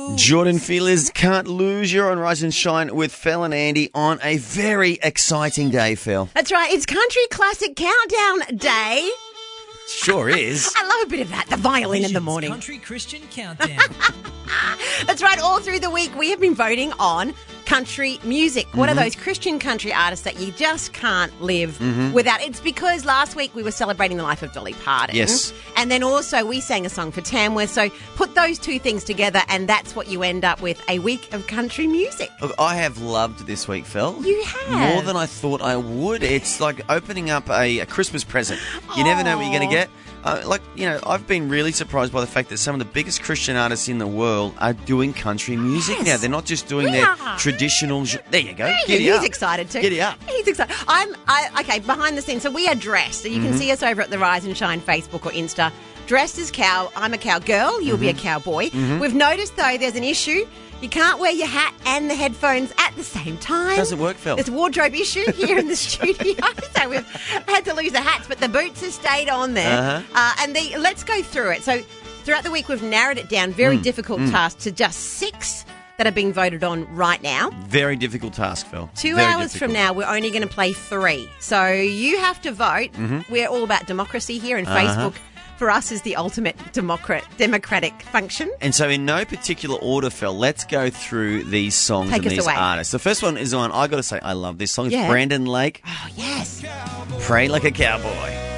Jordan Feelers, Can't Lose. You're on Rise and Shine with Phil and Andy on a very exciting day, Phil. That's right. It's Country Classic Countdown Day. Sure is. I love a bit of that, the violin in the morning. Country Christian Countdown. That's right. All through the week, we have been voting on country music. What are those Christian country artists that you just can't live without? It's because last week we were celebrating the life of Dolly Parton. Yes. And then also we sang a song for Tamworth. So put those two things together and that's what you end up with, a week of country music. Look, I have loved this week, Phil. You have. More than I thought I would. It's like opening up a Christmas present. You never know what you're going to get. I've been really surprised by the fact that some of the biggest Christian artists in the world are doing country music now. They're not just doing their traditional... There you go. Giddy up. He's excited too. Giddy up. He's excited. Okay, behind the scenes. So we are dressed. So you can see us over at the Rise and Shine Facebook or Insta. Dressed as cow. I'm a cowgirl. You'll be a cowboy. We've noticed, though, there's an issue. You can't wear your hat and the headphones at the same time. Doesn't work, Phil. There's a wardrobe issue here in the studio, so we've had to lose the hats, but the boots have stayed on there. Let's go through it. So throughout the week, we've narrowed it down. Very difficult task to just 6 that are being voted on right now. Very difficult task, Phil. 2 Very hours difficult. from now, we're only going to play 3. So you have to vote. We're all about democracy here, and Facebook for us is the ultimate democratic function. And so in no particular order, Phil, let's go through these songs Take and us these away. artists. The first one is one, I got to say, I love this song. It's Yeah. Brandon Lake, Oh, yes. Pray Like a Cowboy.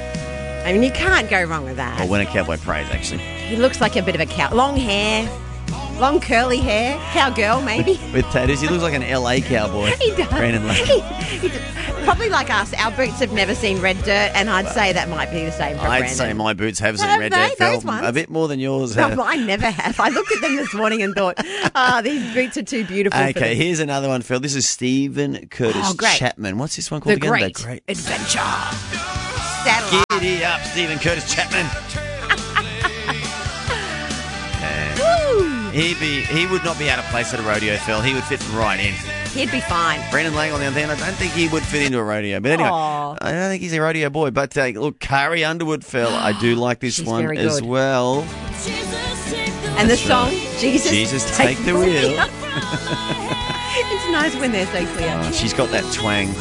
I mean, you can't go wrong with that. Or When a Cowboy Prays, actually. He looks like a bit of a cow. Long hair, long curly hair, cowgirl maybe. With tattoos. He looks like an LA cowboy. He does. Brandon Lake. He's probably like us. Our boots have never seen red dirt, and I'd say that might be the same for I'd Brandon. say my boots have seen Have red they? dirt, Phil. Those ones? A bit more than yours No, have. I never have. I looked at them this morning and thought, these boots are too beautiful for Okay, this. here's another one, Phil. This is Stephen Curtis Oh, great. Chapman. What's this one called The again? Great Adventure. Saddle up. Giddy up, Stephen Curtis Chapman. Woo! He would not be out of place at a rodeo, Phil. He would fit right in. He'd be fine. Brandon Lake, on the other hand, I don't think he would fit into a rodeo. But anyway, Aw. I don't think he's a rodeo boy. But look, Carrie Underwood, Phil, I do like this She's one very as good. well. And the song, Jesus Take the Wheel. It's nice when they're so clear. Oh, she's got that twang.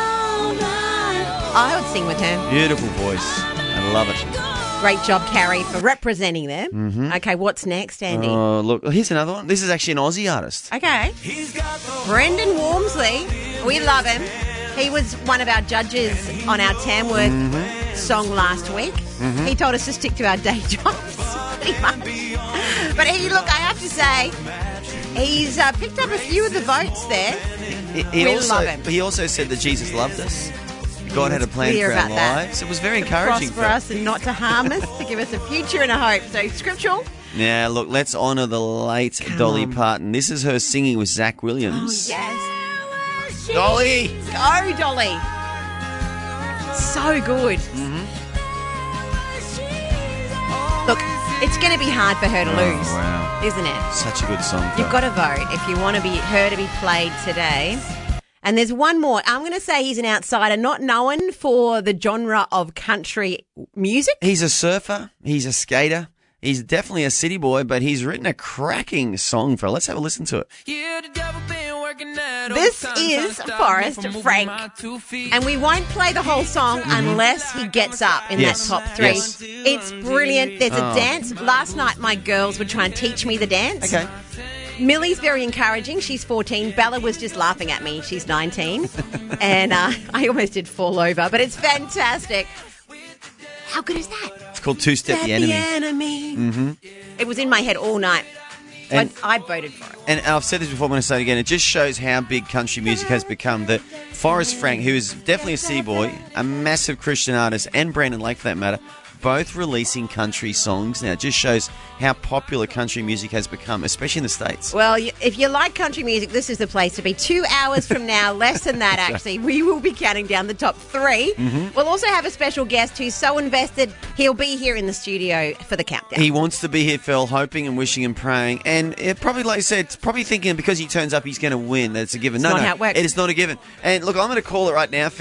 I would sing with her. Beautiful voice. I love it. Great job, Carrie, for representing them. Okay, what's next, Andy? Oh, look, here's another one. This is actually an Aussie artist. Okay. Brendan Walmsley. We love him. He was one of our judges on our Tamworth song last week. He told us to stick to our day jobs, pretty much. But I have to say, he's picked up a few of the votes there. Love him. He also said that Jesus loved us. God had a plan clear for our about that. lives. It was very encouraging. Prosper us and not to harm us, to give us a future and a hope. So scriptural. Now, look, let's honour the late Dolly Parton. This is her singing with Zach Williams. Yes. Dolly! Go, Dolly. So good. Look, it's going to be hard for her to lose, wow. isn't it? Such a good song. You've got to vote if you want her to be played today. And there's one more. I'm going to say he's an outsider, not known for the genre of country music. He's a surfer. He's a skater. He's definitely a city boy, but he's written a cracking song for. Let's have a listen to it. This is Forrest Frank, and we won't play the whole song unless he gets up in Yes. that top 3. Yes. It's brilliant. There's a dance. Last night, my girls were trying to teach me the dance. Okay. Millie's very encouraging. She's 14. Bella was just laughing at me. She's 19. And I almost did fall over, but it's fantastic. How good is that? It's called Two Step the Enemy. It was in my head all night. So And- I voted for it. And I've said this before, I'm going to say it again. It just shows how big country music has become. That Forrest Frank, who is definitely a city boy, a massive Christian artist, and Brandon Lake for that matter, both releasing country songs now. It just shows how popular country music has become, especially in the States. Well, if you like country music, this is the place to be. 2 hours from now, less than that actually, we will be counting down the top 3. We'll also have a special guest who's so invested, he'll be here in the studio for the countdown. He wants to be here, Phil, hoping and wishing and praying. And it probably, like I said, it's probably thinking because he turns up, he's going to win. That's a given. It's not how it works. It is not a given. And look, I'm going to call it right now, Phil.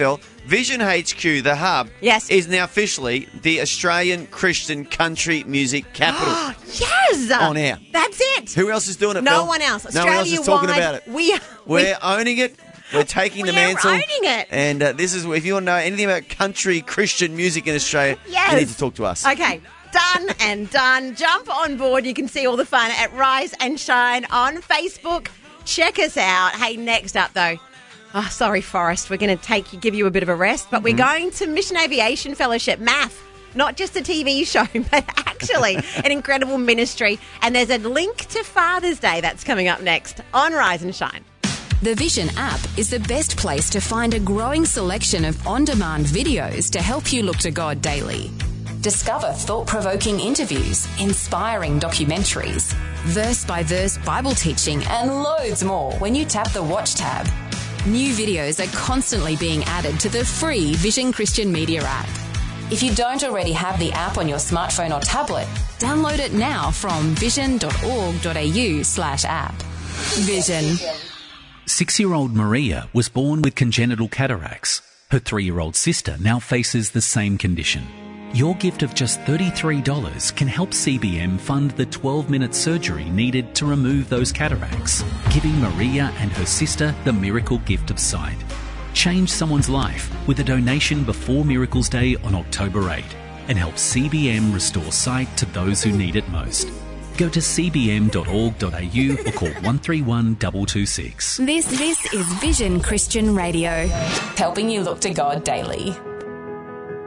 Vision HQ, the hub, Yes. is now officially the Australian Christian country music capital. Yes! On air. That's it. Who else is doing it, No Phil? one else. No one else is talking Australia-wide, about it. We're owning it. We're taking the We're mantle. owning it. And this is, if you want to know anything about country Christian music in Australia, Yes. you need to talk to us. Okay, done and done. Jump on board. You can see all the fun at Rise and Shine on Facebook. Check us out. Hey, next up though. Oh, sorry, Forrest. We're going to give you a bit of a rest, but we're going to Mission Aviation Fellowship, MAF. Not just a TV show, but actually an incredible ministry. And there's a link to Father's Day that's coming up next on Rise and Shine. The Vision app is the best place to find a growing selection of on-demand videos to help you look to God daily. Discover thought-provoking interviews, inspiring documentaries, verse-by-verse Bible teaching, and loads more when you tap the Watch tab. New videos are constantly being added to the free Vision Christian Media app. If you don't already have the app on your smartphone or tablet, download it now from vision.org.au/app. Vision. 6-year-old Maria was born with congenital cataracts. Her 3-year-old sister now faces the same condition. Your gift of just $33 can help CBM fund the 12-minute surgery needed to remove those cataracts, giving Maria and her sister the miracle gift of sight. Change someone's life with a donation before Miracles Day on October 8 and help CBM restore sight to those who need it most. Go to cbm.org.au or call 131 226. This is Vision Christian Radio, helping you look to God daily.